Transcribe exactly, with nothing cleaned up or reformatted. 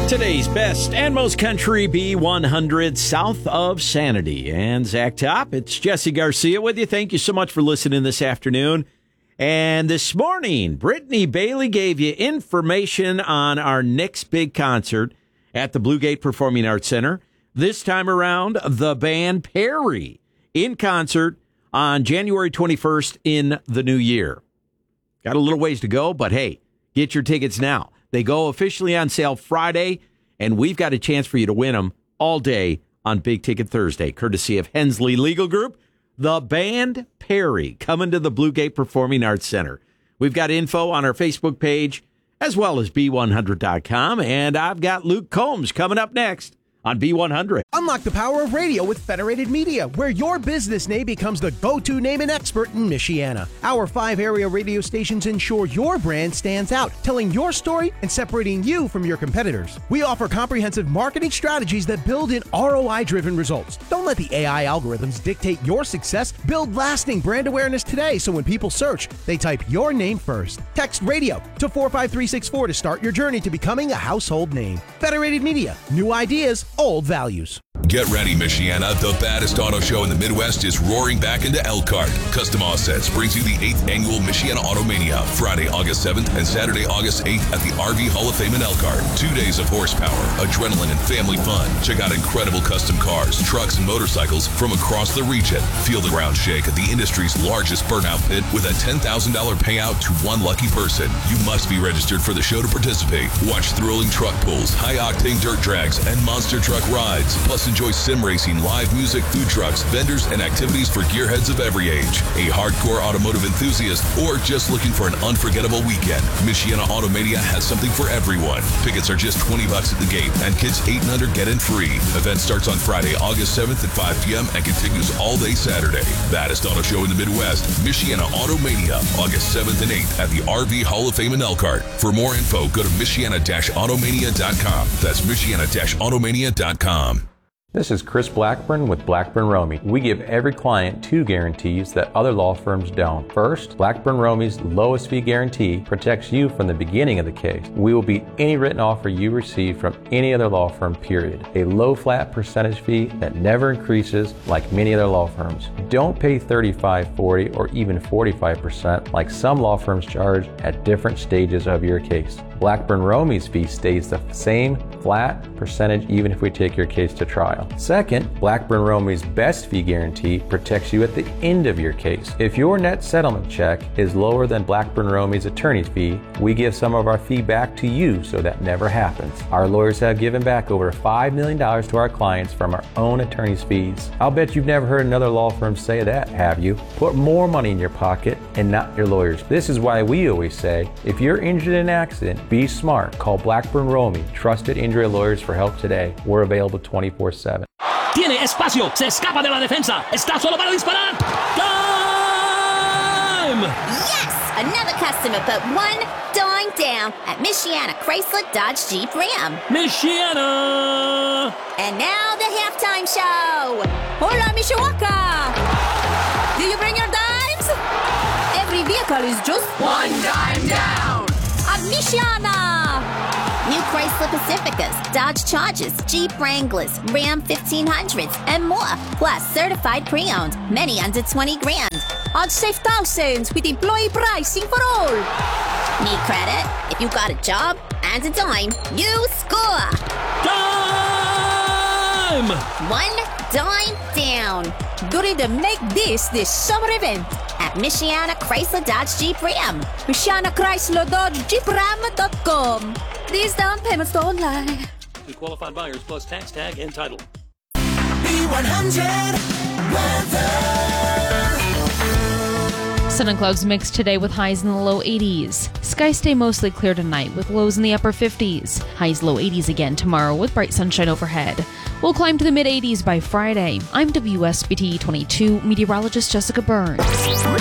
Today's best and most country B one hundred south of Sanity. And Zach Top, it's Jesse Garcia with you. Thank you so much for listening this afternoon. And this morning, Brittany Bailey gave you information on our next big concert at the Blue Gate Performing Arts Center. This time around, the band Perry in concert on January twenty-first in the new year. Got a little ways to go, but hey, get your tickets now. They go officially on sale Friday, and we've got a chance for you to win them all day on Big Ticket Thursday, courtesy of Hensley Legal Group. The band Perry coming to the Blue Gate Performing Arts Center. We've got info on our Facebook page as well as B one hundred dot com, and I've got Luke Combs coming up next on B one hundred. Unlock the power of radio with Federated Media, where your business name becomes the go-to name and expert in Michiana. Our five area radio stations ensure your brand stands out, telling your story and separating you from your competitors. We offer comprehensive marketing strategies that build in R O I-driven results. Don't let the A I algorithms dictate your success. Build lasting brand awareness today so when people search, they type your name first. Text radio to four five three six four to start your journey to becoming a household name. Federated Media, new ideas, old values. Get ready, Michiana. The baddest auto show in the Midwest is roaring back into Elkhart. Custom Offsets brings you the eighth annual Michiana Automania, Friday, August seventh and Saturday, August eighth at the R V Hall of Fame in Elkhart. Two days of horsepower, adrenaline, and family fun. Check out incredible custom cars, trucks, and motorcycles from across the region. Feel the ground shake at the industry's largest burnout pit with a ten thousand dollars payout to one lucky person. You must be registered for the show to participate. Watch thrilling truck pulls, high-octane dirt drags, and monster truck rides. Plus, enjoy sim racing, live music, food trucks, vendors, and activities for gearheads of every age. A hardcore automotive enthusiast or just looking for an unforgettable weekend, Michiana Automania has something for everyone. Tickets are just twenty bucks at the gate, and kids eight and under get in free. Event starts on Friday, August seventh at five p.m. and continues all day Saturday. Baddest auto show in the Midwest, Michiana Automania, August seventh and eighth at the R V Hall of Fame in Elkhart. For more info, go to Michiana Automania dot com. That's Michiana Automania dot com. This is Chris Blackburn with Blackburn Romey. We give every client two guarantees that other law firms don't. First, Blackburn Romey's lowest fee guarantee protects you from the beginning of the case. We will beat any written offer you receive from any other law firm, period. A low flat percentage fee that never increases like many other law firms. Don't pay thirty-five, forty, or even forty-five percent like some law firms charge at different stages of your case. Blackburn Romey's fee stays the same flat percentage even if we take your case to trial. Second, Blackburn Romey's best fee guarantee protects you at the end of your case. If your net settlement check is lower than Blackburn Romey's attorney's fee, we give some of our fee back to you so that never happens. Our lawyers have given back over five million dollars to our clients from our own attorney's fees. I'll bet you've never heard another law firm say that, have you? Put more money in your pocket and not your lawyers. This is why we always say, if you're injured in an accident, be smart. Call Blackburn Romey, trusted injury lawyers, for help today. We're available twenty-four seven. Tiene espacio, se escapa de la defensa, está solo para disparar. Time! Yes! Another customer put one dime down at Michiana Chrysler Dodge Jeep Ram. Michiana! And now the halftime show. Hola, Mishawaka! Do you bring your dimes? Every vehicle is just one dime down at Michiana. New Chrysler Pacificas, Dodge Chargers, Jeep Wranglers, Ram fifteen hundreds, and more. Plus certified pre-owned, many under twenty grand. On safe thousands with employee pricing for all. Need credit? If you got a job and a dime, you score. Time! One dime down during the Make This This Summer event at Michiana Chrysler Dodge Jeep Ram. Michiana Chrysler Dodge Jeep Ram dot com. These down payments don't lie. To qualified buyers plus tax tag and title. B one hundred weather. Sun and clouds mixed today with highs in the low eighties. Skies stay mostly clear tonight with lows in the upper fifties. Highs low eighties again tomorrow with bright sunshine overhead. We'll climb to the mid eighties by Friday. I'm W S B T twenty-two meteorologist Jessica Burns.